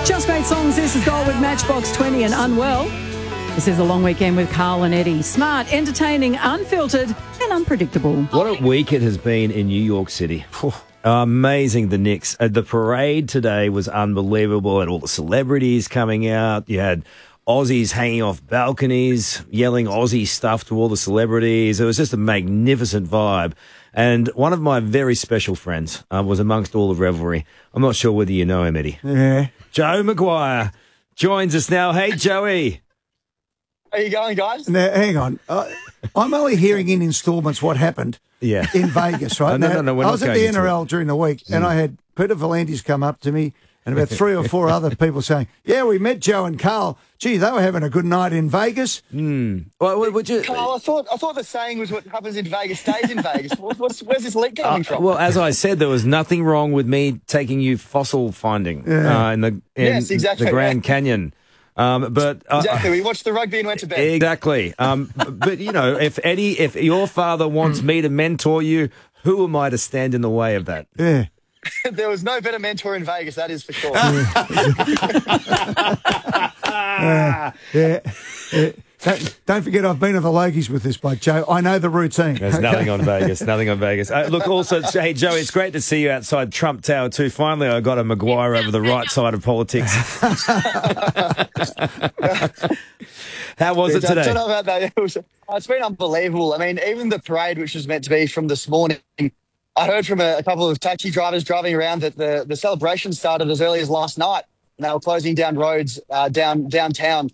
Just Great Songs. This is Gold with Matchbox 20 and Unwell. This is a long weekend with Carl and Eddie. Smart, entertaining, unfiltered and unpredictable. What a week it has been in New York City. Amazing, the Knicks. The parade today was unbelievable, and all the celebrities coming out. You had Aussies hanging off balconies, yelling Aussie stuff to all the celebrities. It was just a magnificent vibe. And one of my very special friends was amongst all the revelry. I'm not sure whether you know him, Eddie. Yeah. Joe Maguire joins us now. Hey, Joey. How you going, guys? Now, hang on. I'm only hearing in installments what happened in Vegas, right? No, I was at the NRL during the week, and I had Peter V'landys come up to me and about 3 or 4 other people saying, yeah, we met Joe and Carl. Gee, they were having a good night in Vegas. Well, Carl, I thought the saying was what happens in Vegas stays in Vegas. Where's this leak coming from? Well, as I said, there was nothing wrong with me taking you fossil finding in the Grand Canyon. Exactly. We watched the rugby and went to bed. Exactly. But, you know, if your father wants me to mentor you, who am I to stand in the way of that? Yeah. There was no better mentor in Vegas, that is for sure. Don't forget, I've been to the Logies with this bloke, Joe. I know the routine. There's nothing on Vegas. Nothing on Vegas. Look, also, hey, Joe, it's great to see you outside Trump Tower too. Finally, I got a Maguire over the right side of politics. How was it today? I don't know about that. It's been unbelievable. I mean, even the parade, which was meant to be from this morning, I heard from a couple of taxi drivers driving around that the celebration started as early as last night, and they were closing down roads downtown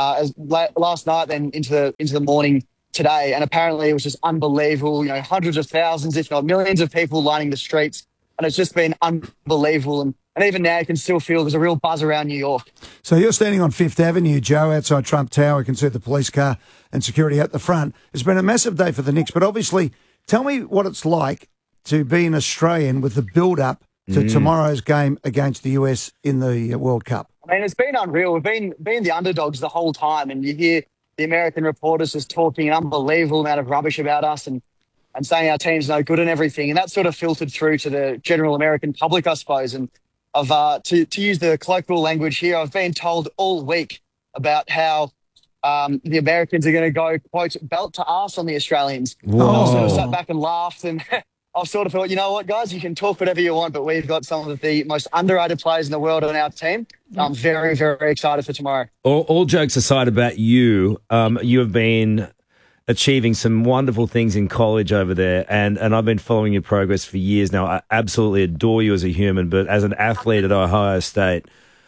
last night, then into the morning today. And apparently, it was just unbelievable. You know, hundreds of thousands, if not millions, of people lining the streets, and it's just been unbelievable. And even now, you can still feel there's a real buzz around New York. So you're standing on Fifth Avenue, Joe, outside Trump Tower. You can see the police car and security at the front. It's been a massive day for the Knicks, but obviously, tell me what it's like to be an Australian with the build-up to tomorrow's game against the US in the World Cup. I mean, it's been unreal. We've been the underdogs the whole time, and you hear the American reporters just talking an unbelievable amount of rubbish about us and saying our team's no good and everything, and that sort of filtered through to the general American public, I suppose. And to use the colloquial language here, I've been told all week about how the Americans are going to go, quote, belt to arse on the Australians. And I sort of sat back and laughed, and I've sort of thought, you know what, guys, you can talk whatever you want, but we've got some of the most underrated players in the world on our team. I'm very, very excited for tomorrow. All jokes aside about you, you have been achieving some wonderful things in college over there, and I've been following your progress for years now. I absolutely adore you as a human, but as an athlete at Ohio State,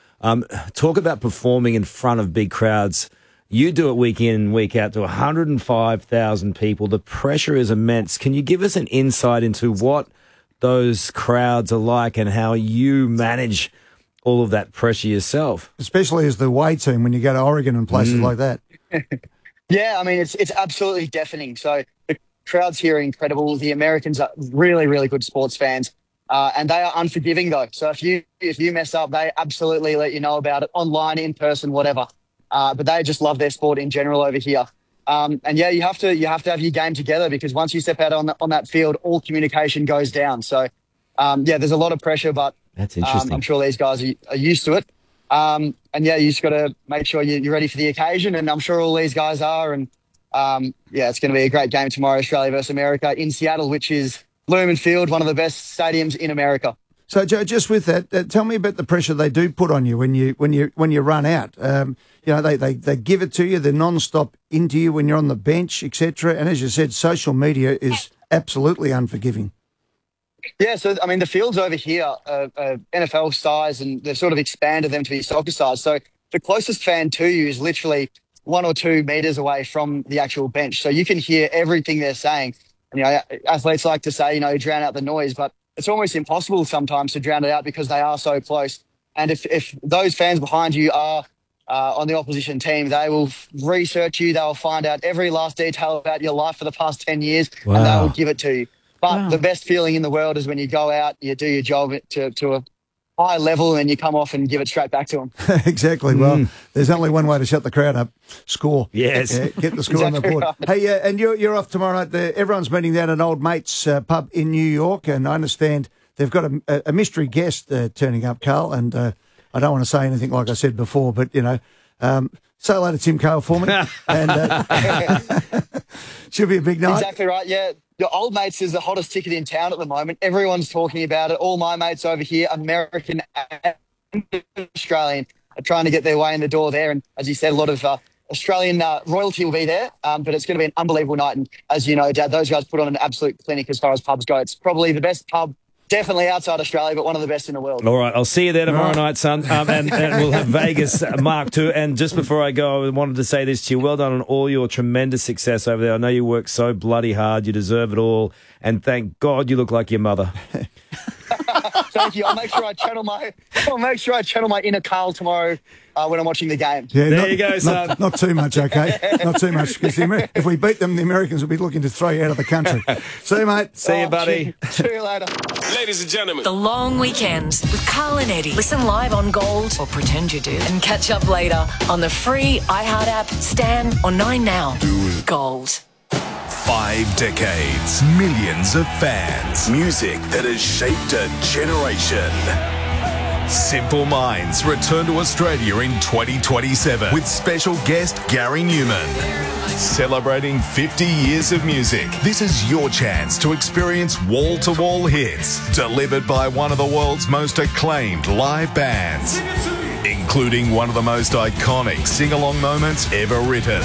talk about performing in front of big crowds. You do it week in, week out to 105,000 people. The pressure is immense. Can you give us an insight into what those crowds are like and how you manage all of that pressure yourself? Especially as the away team when you go to Oregon and places like that. Yeah, I mean, it's absolutely deafening. So the crowds here are incredible. The Americans are really, really good sports fans. And they are unforgiving, though. So if you mess up, they absolutely let you know about it online, in person, whatever. But they just love their sport in general over here. And yeah, you have to have your game together, because once you step out on that field, all communication goes down. So yeah, there's a lot of pressure, but that's interesting. I'm sure these guys are used to it. And yeah, you just got to make sure you're ready for the occasion, and I'm sure all these guys are. And yeah, it's going to be a great game tomorrow, Australia versus America in Seattle, which is Lumen Field, one of the best stadiums in America. So, Joe, just with that, tell me about the pressure they do put on you when you run out. You know, they give it to you. They're non-stop into you when you're on the bench, etc. And as you said, social media is absolutely unforgiving. Yeah, so I mean, the fields over here are NFL size, and they've sort of expanded them to be soccer size. So the closest fan to you is literally 1 or 2 meters away from the actual bench, so you can hear everything they're saying. And, you know, athletes like to say, you know, drown out the noise, but it's almost impossible sometimes to drown it out because they are so close. And if those fans behind you are on the opposition team, they will research you. They'll find out every last detail about your life for the past 10 years, and they will give it to you. But the best feeling in the world is when you go out, you do your job to a high level, and you come off and give it straight back to them. Exactly. Well, there's only one way to shut the crowd up: score. Yes, get the score on the board. Right. Hey, and you're off tomorrow night. Everyone's meeting down at an old mate's pub in New York, and I understand they've got a mystery guest turning up, Carl, and I don't want to say anything like I said before, but, say hello to Tim Cale for me. And should be a big night. Exactly right, yeah. Your old mates is the hottest ticket in town at the moment. Everyone's talking about it. All my mates over here, American and Australian, are trying to get their way in the door there. And as you said, a lot of Australian royalty will be there, but it's going to be an unbelievable night. And as you know, Dad, those guys put on an absolute clinic as far as pubs go. It's probably the best pub, definitely outside Australia, but one of the best in the world. All right, I'll see you there tomorrow night, son. And we'll have Vegas marked too. And just before I go, I wanted to say this to you. Well done on all your tremendous success over there. I know you work so bloody hard. You deserve it all. And thank God you look like your mother. Thank you. I'll make sure I channel my inner Carl tomorrow when I'm watching the game. Yeah, there you go, son. Not too much, okay? Not too much. Because if we beat them, the Americans will be looking to throw you out of the country. See you, mate. See you, buddy. See you later. Ladies and gentlemen. The Long Weekends with Carl and Eddie. Listen live on Gold, or pretend you do, and catch up later on the free iHeart app, Stan, or 9Now. Gold. 5 decades, millions of fans, music that has shaped a generation. Simple Minds return to Australia in 2027 with special guest Gary Newman. Celebrating 50 years of music, this is your chance to experience wall-to-wall hits delivered by one of the world's most acclaimed live bands, including one of the most iconic sing-along moments ever written.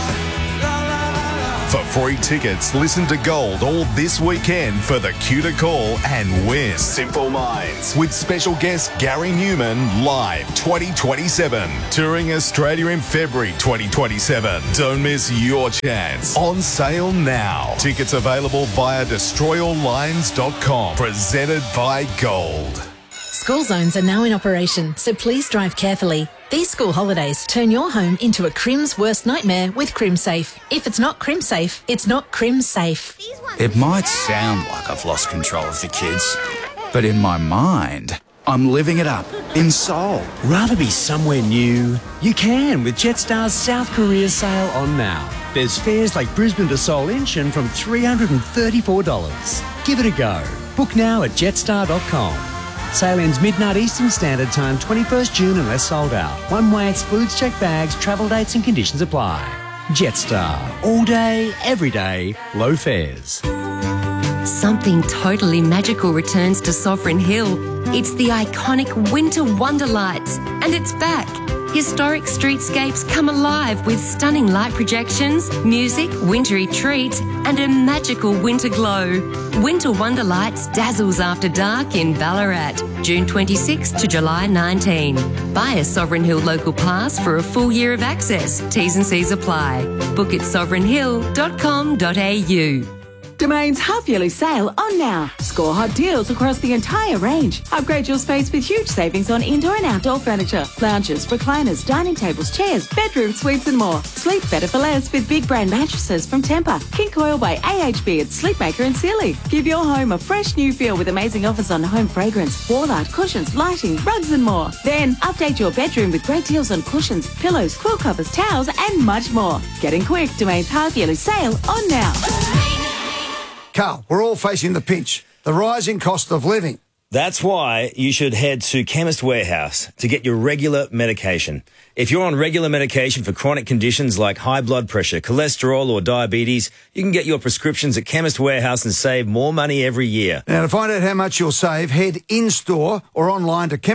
For free tickets, listen to Gold all this weekend for the Cue to Call and win. Simple Minds with special guest Gary Newman live 2027. Touring Australia in February 2027. Don't miss your chance. On sale now. Tickets available via destroyallines.com. Presented by Gold. School zones are now in operation, so please drive carefully. These school holidays turn your home into a Crim's worst nightmare with CrimSafe. If it's not CrimSafe, it's not CrimSafe. It might sound like I've lost control of the kids, but in my mind, I'm living it up in Seoul. Rather be somewhere new? You can with Jetstar's South Korea sale on now. There's fares like Brisbane to Seoul Incheon from $334. Give it a go. Book now at jetstar.com. Sale ends midnight Eastern Standard Time, 21st June unless sold out. One way excludes checked bags, travel dates and conditions apply. Jetstar. All day, every day, low fares. Something totally magical returns to Sovereign Hill. It's the iconic Winter Wonder Lights, and it's back. Historic streetscapes come alive with stunning light projections, music, wintry treats, and a magical winter glow. Winter Wonder Lights dazzles after dark in Ballarat, June 26 to July 19. Buy a Sovereign Hill local pass for a full year of access. T's and C's apply. Book at sovereignhill.com.au. Domain's half-yearly sale on now. Score hot deals across the entire range. Upgrade your space with huge savings on indoor and outdoor furniture, lounges, recliners, dining tables, chairs, bedroom suites and more. Sleep better for less with big brand mattresses from Tempur, King Coil by AHB at Sleepmaker and Sealy. Give your home a fresh new feel with amazing offers on home fragrance, wall art, cushions, lighting, rugs and more. Then update your bedroom with great deals on cushions, pillows, quilt covers, towels and much more. Getting quick, Domain's half-yearly sale on now. Carl, we're all facing the pinch, the rising cost of living. That's why you should head to Chemist Warehouse to get your regular medication. If you're on regular medication for chronic conditions like high blood pressure, cholesterol or diabetes, you can get your prescriptions at Chemist Warehouse and save more money every year. Now, to find out how much you'll save, head in-store or online to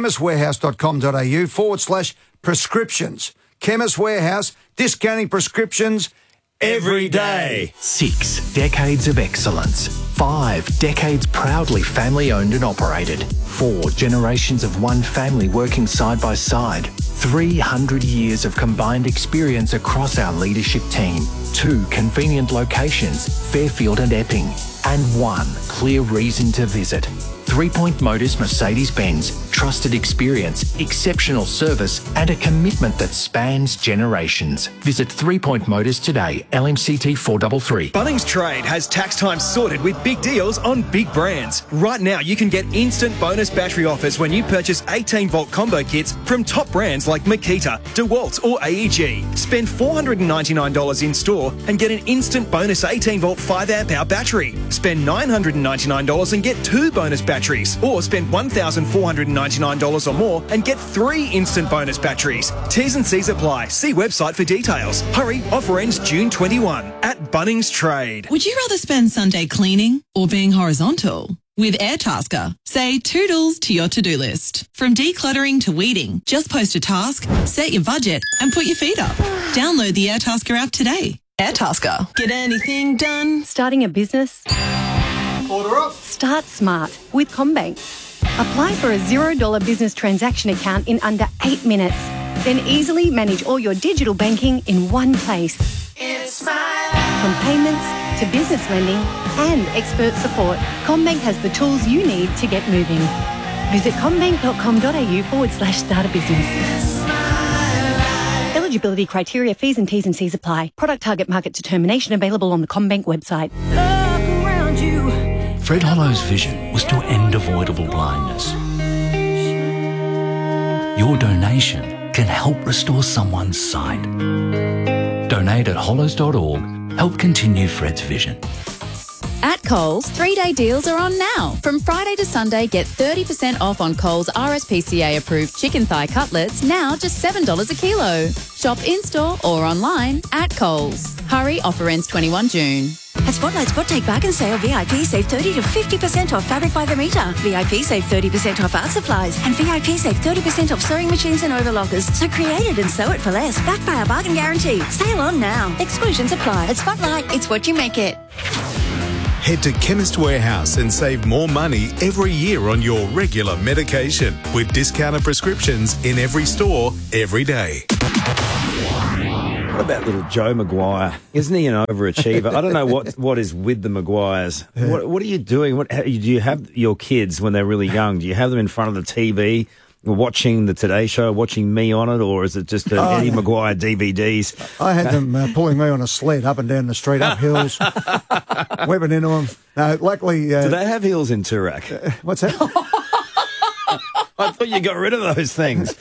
chemistwarehouse.com.au/prescriptions. Chemist Warehouse, discounting prescriptions every day. 6 decades of excellence. 5 decades proudly family-owned and operated. 4 generations of one family working side by side. 300 years of combined experience across our leadership team. 2 convenient locations, Fairfield and Epping. And 1 clear reason to visit. 3 Point Motors Mercedes-Benz. Trusted experience, exceptional service, and a commitment that spans generations. Visit 3 Point Motors today, LMCT 433. Bunnings Trade has tax time sorted with big deals on big brands. Right now, you can get instant bonus battery offers when you purchase 18-volt combo kits from top brands like Makita, DeWalt, or AEG. Spend $499 in store and get an instant bonus 18-volt 5-amp-hour battery. Spend $999 and get 2 bonus batteries. Or spend $1,499 or more and get 3 instant bonus batteries. T's and C's apply. See website for details. Hurry, offer ends June 21 at Bunnings Trade. Would you rather spend Sunday cleaning or being horizontal? With Airtasker, say toodles to your to-do list. From decluttering to weeding, just post a task, set your budget and put your feet up. Download the Airtasker app today. Airtasker. Get anything done? Starting a business? Order up. Start smart with CommBank. Apply for a $0 business transaction account in under 8 minutes. Then easily manage all your digital banking in one place. It's my life. From payments to business lending and expert support, CommBank has the tools you need to get moving. Visit commbank.com.au/start a business. Eligibility criteria, fees and T's and C's apply. Product target market determination available on the CommBank website. Look around you. Fred Hollow's vision was to end avoidable blindness. Your donation can help restore someone's sight. Donate at hollows.org. Help continue Fred's vision. At Coles, 3-day deals are on now. From Friday to Sunday, get 30% off on Coles RSPCA-approved chicken thigh cutlets, now just $7 a kilo. Shop in-store or online at Coles. Hurry, offer ends 21 June. At Spotlight Spot Take Bargain Sale, VIP save 30 to 50% off fabric by the metre. VIP save 30% off art supplies. And VIP save 30% off sewing machines and overlockers. So create it and sew it for less. Backed by our bargain guarantee. Sale on now. Exclusions apply. At Spotlight, it's what you make it. Head to Chemist Warehouse and save more money every year on your regular medication with discounted prescriptions in every store, every day. What about little Joe Maguire? Isn't he an overachiever? I don't know what is with the Maguires. What are you doing? Do you have your kids when they're really young? Do you have them in front of the TV, watching the Today Show, watching me on it, or is it just Eddie Maguire DVDs? I had them pulling me on a sled up and down the street, up hills, whipping into them. No, luckily... Do they have heels in Toorak? What's that? I thought you got rid of those things.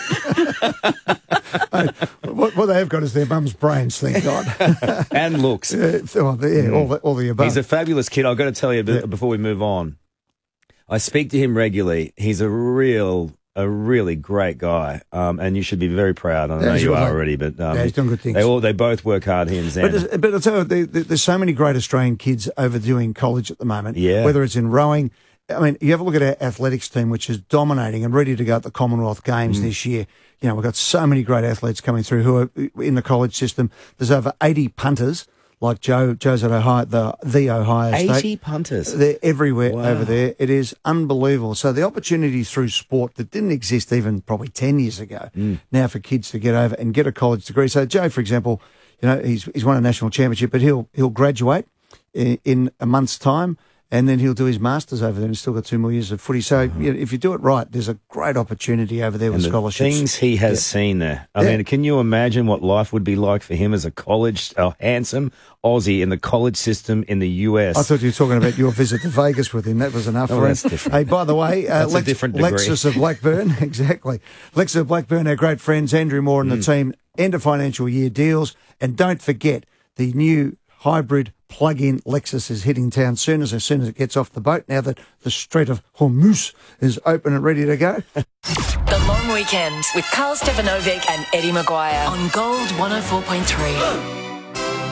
What they have got is their mum's brains, thank God. And looks. All the above. He's a fabulous kid. I've got to tell you before we move on. I speak to him regularly. He's a really great guy, and you should be very proud. I know you are already, but he's done good things. They both work hard, he and Zan. But I'll tell you, there's so many great Australian kids overdoing college at the moment. Yeah. Whether it's in rowing. I mean, you have a look at our athletics team, which is dominating and ready to go at the Commonwealth Games this year. You know, we've got so many great athletes coming through who are in the college system. There's over 80 punters, like Joe's at Ohio, the Ohio State. 80 punters. They're everywhere over there. It is unbelievable. So the opportunity through sport that didn't exist even probably 10 years ago, now for kids to get over and get a college degree. So Joe, for example, you know, he's won a national championship, but he'll graduate in a month's time. And then he'll do his masters over there and still got 2 more years of footy. So you know, if you do it right, there's a great opportunity over there with scholarships. Things he has seen there. I mean, can you imagine what life would be like for him as a handsome Aussie in the college system in the US? I thought you were talking about your visit to Vegas with him. That was enough for him. That's different. Hey, by the way, that's a different degree. Lexus of Blackburn, exactly. Lexus of Blackburn, our great friends, Andrew Moore and the team, end of financial year deals. And don't forget, the new hybrid plug-in Lexus is hitting town soon as it gets off the boat, now that the Strait of Hormuz is open and ready to go. The Long Weekend with Carl Stefanovic and Eddie Maguire on Gold 104.3.